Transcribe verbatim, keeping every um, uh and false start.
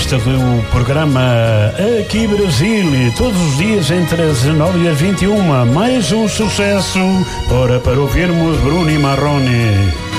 gosta do programa Aqui Brasil, todos os dias entre as dezenove e as vinte e uma, mais um sucesso, ora para ouvirmos Bruno e Marrone.